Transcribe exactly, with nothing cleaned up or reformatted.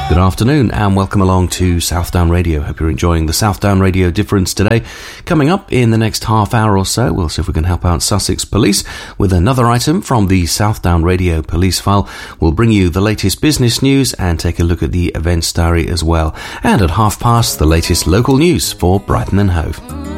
Good afternoon and welcome along to Southdown Radio. Hope you're enjoying the Southdown Radio Difference today. Coming up in the next half hour or so, we'll see if we can help out Sussex Police with another item from the Southdown Radio Police File. We'll bring you the latest business news and take a look at the events diary as well. And at half past, the latest local news for Brighton and Hove.